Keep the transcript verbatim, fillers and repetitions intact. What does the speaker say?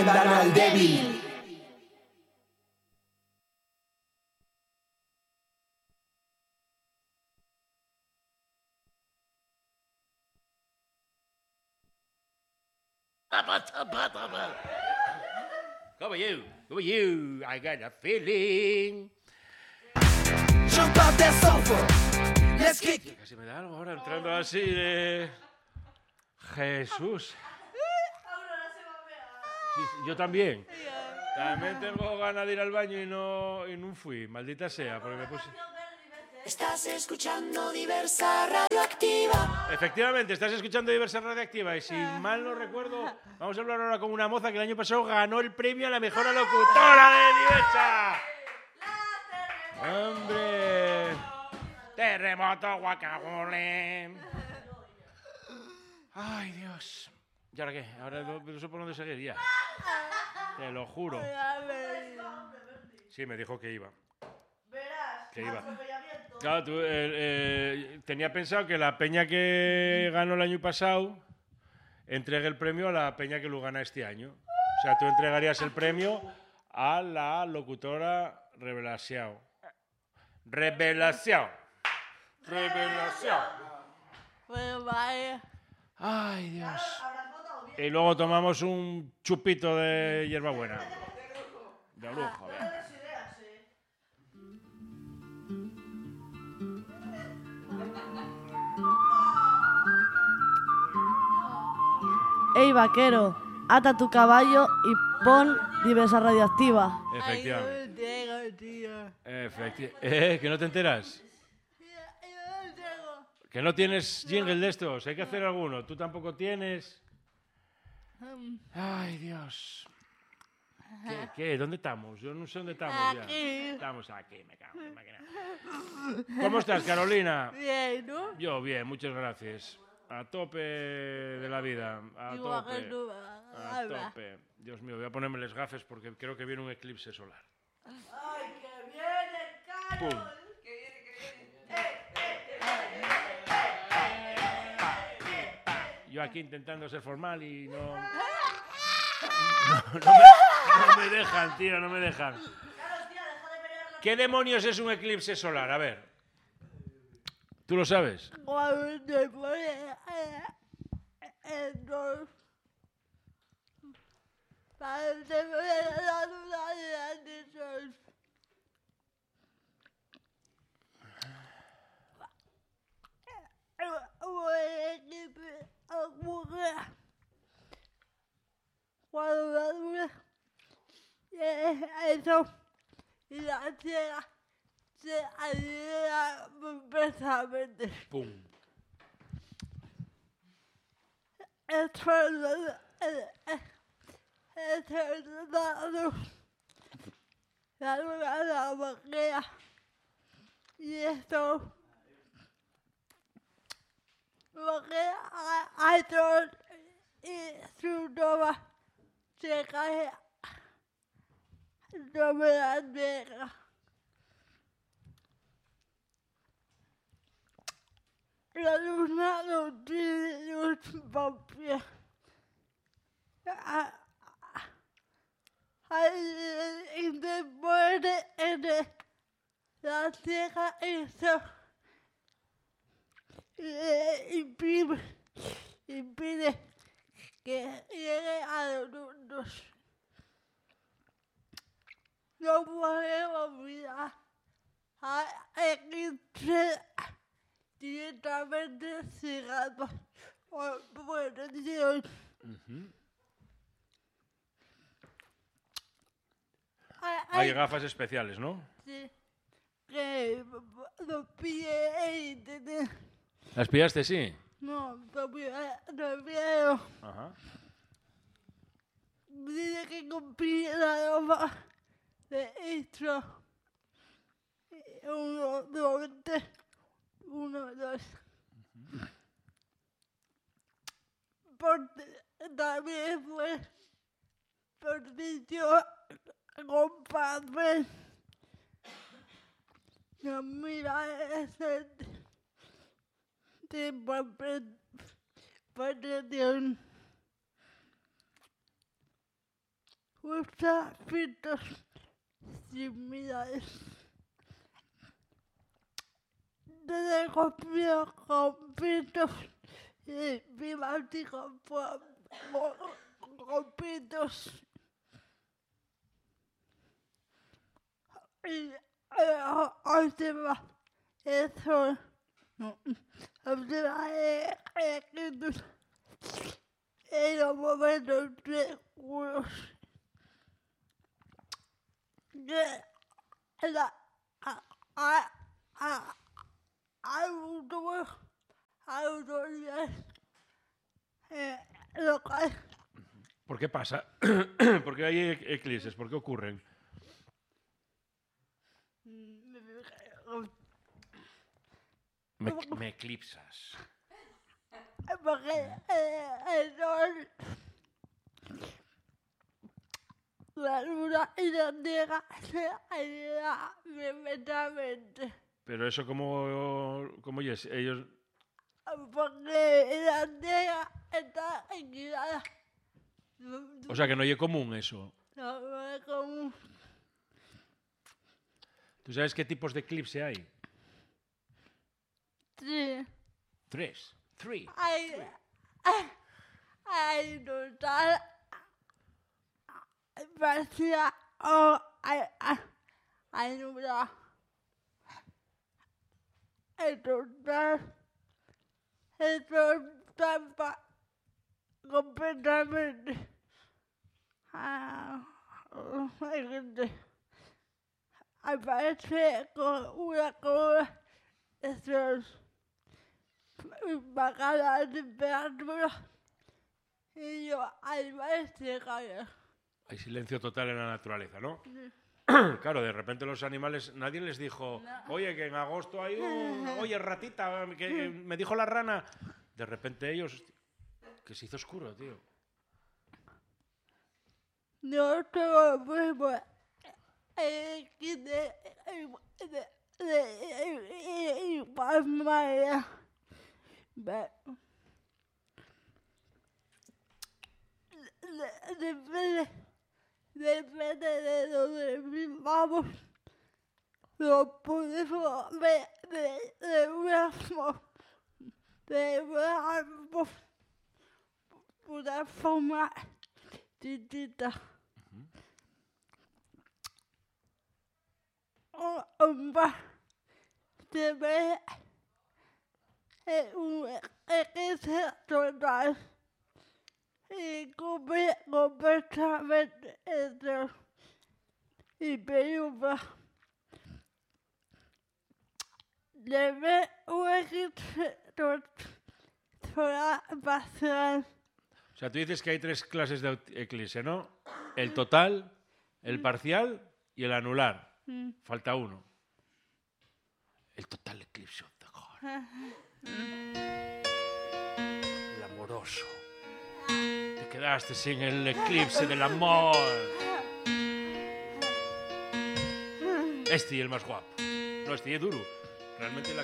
defiendan al débil. How are you? How are you? I got a feeling. Jump out that sofa. Let's kick. Casi me da algo ahora entrando así de... Jesús. Sí, yo también. También tengo ganas de ir al baño y no, y no fui. Maldita sea, porque me puse... Estás escuchando Diversa Radioactiva. Efectivamente, estás escuchando Diversa Radioactiva y si mal no recuerdo, vamos a hablar ahora con una moza que el año pasado ganó el premio a la mejor locutora de Diversa. ¡Hombre! Terremoto, guacamole. Ay, Dios. ¿Y ahora qué? Ahora no, no sé por dónde seguir ya. Te lo juro. Sí, me dijo que iba. Que iba. Claro, tú, eh, eh, tenía pensado que la peña que ganó el año pasado entregue el premio a la peña que lo gana este año. O sea, tú entregarías el premio a la locutora Revelación. Revelación. Revelación. Ay, Dios. Y luego tomamos un chupito de hierbabuena. De lujo, ¿verdad? Ey, vaquero, ata tu caballo y pon Diversa Radioactiva. Efectivamente. Efecti- eh, ¿que no te enteras? Que no tienes jingle de estos, hay que hacer alguno. Tú tampoco tienes. Ay, Dios. ¿Qué? ¿Qué? ¿Dónde estamos? Yo no sé dónde estamos ya. Aquí. Estamos aquí, me cago en la máquina. ¿Cómo estás, Carolina? Bien, ¿no? Yo bien, muchas gracias. A tope de la vida. A Igual tope. que tú. A tope. Dios mío, voy a ponerme las gafas porque creo que viene un eclipse solar. ¡Ay, que viene, Carol! ¡Pum! Yo aquí intentando ser formal y no... No, no, me, no me dejan, tío, no me dejan. ¿Qué demonios es un eclipse solar? A ver. ¿Tú lo sabes? Cuando te pone el sol, cuando te pone la luna del sol. Cuando la luna eso y la tierra se alinean perfectamente. ¡Pum! Esto es lo esto es lo la luna de la boquilla y esto porque hay sol y su nova se cae sobre la tierra. La luna no tiene luz propia. Y después de la tierra eso impide, impide que llegue a los mundos. No podemos olvidar a eclipse directamente cerrado por protección. Uh-huh. Hay, Hay gafas especiales, ¿no? Sí, que los pide en internet. ¿Las pillaste, sí? No, los pide, los pide. Ajá. Dice que compré la ropa de esto. Uno, dos, tres. Uno, dos. Uh-huh. Porque también fue permitió compadre. No mira ese tipo de protección. usa filtros similares. Desde copió con filtros y climáticos por filtros. Y observa eso. Observa escritos en los momentos seguros. Que la a a autoridades eh, locales. ¿Por qué pasa? ¿Por qué hay eclipses? ¿Por qué ocurren? Me, me eclipsas. Porque eh, el sol, la luna y la tierra se alinean perfectamente. Pero eso cómo, cómo es, ellos... Porque la tierra está equilibrada. O sea, que no es común eso. No, no es común. ¿Tú sabes qué tipos de eclipse hay? Sí. Tres. Three. Hay, hay, hay total parcial o hay, hay, hay nublado. El total, el total pa, completamente. Ah, hay gente. Aparece con una color de sol. Baja la temperatura y yo animales se caen. Hay silencio total en la naturaleza, ¿no? Sí. Claro, de repente los animales, nadie les dijo, No. oye, que en agosto hay un... Oye, ratita, que me dijo la rana. De repente ellos... Que se hizo oscuro, tío. No tengo mismo el kit de igual manera. Depende, depende de donde vivamos, lo podemos ver de, de una forma, de una, una forma distinta. Un par se ve en un eclipse total y cubre completamente el sol y penumbra. Se ve un eclipse total parcial. O sea, tú dices que hay tres clases de eclipse, ¿no? El total, el parcial y el anular. Mm. Falta uno. El total eclipse of the heart. El amoroso. Te quedaste sin el eclipse del amor. Este y el más guapo. No, este y es duro. Realmente la